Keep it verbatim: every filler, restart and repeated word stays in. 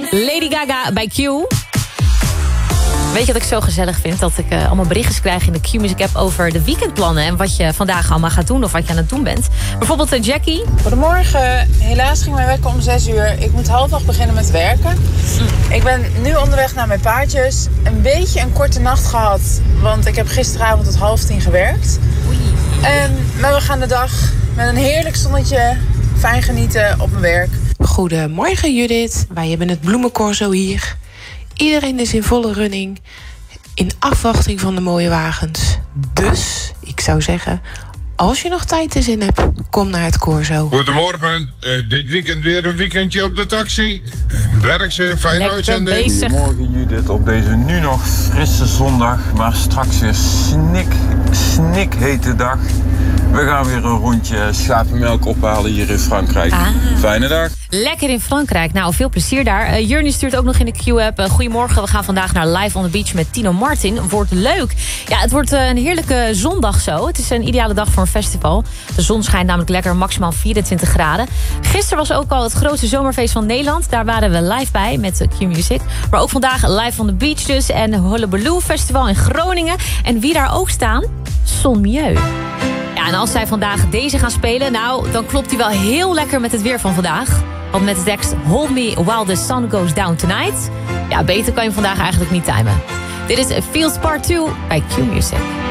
Lady Gaga bij Q. Weet je wat ik zo gezellig vind? Dat ik uh, allemaal berichtjes krijg in de Q-Music app over de weekendplannen en wat je vandaag allemaal gaat doen of wat je aan het doen bent. Bijvoorbeeld uh, Jackie. Goedemorgen. Helaas ging mijn wekker om zes uur. Ik moet half acht beginnen met werken. Mm. Ik ben nu onderweg naar mijn paardjes. Een beetje een korte nacht gehad, want ik heb gisteravond tot half tien gewerkt. Oei. En, maar we gaan de dag met een heerlijk zonnetje fijn genieten op mijn werk. Goedemorgen Judith, wij hebben het bloemencorso hier. Iedereen is in volle running, in afwachting van de mooie wagens. Dus, ik zou zeggen, als je nog tijd te zin hebt, kom naar het corso. Goedemorgen, uh, dit weekend weer een weekendje op de taxi. Werk ze, fijne uitzending. Goedemorgen Judith, op deze nu nog frisse zondag, maar straks weer snik, snik hete dag. We gaan weer een rondje schapenmelk ophalen hier in Frankrijk. Ah. Fijne dag. Lekker in Frankrijk. Nou, veel plezier daar. Uh, Jurnie stuurt ook nog in de Q-app. Uh, goedemorgen, we gaan vandaag naar Live on the Beach met Tino Martin. Wordt leuk. Ja, het wordt uh, een heerlijke zondag zo. Het is een ideale dag voor een festival. De zon schijnt namelijk lekker, maximaal vierentwintig graden. Gisteren was ook al het grootste zomerfeest van Nederland. Daar waren we live bij met Q-Music. Maar ook vandaag Live on the Beach dus. En Hullabaloo Festival in Groningen. En wie daar ook staan? Son Mieu. Ja, en als zij vandaag deze gaan spelen, nou, dan klopt hij wel heel lekker met het weer van vandaag. Want met de tekst Hold Me While the Sun Goes Down Tonight. Ja, beter kan je vandaag eigenlijk niet timen. Dit is Feels Part twee bij Q-Music.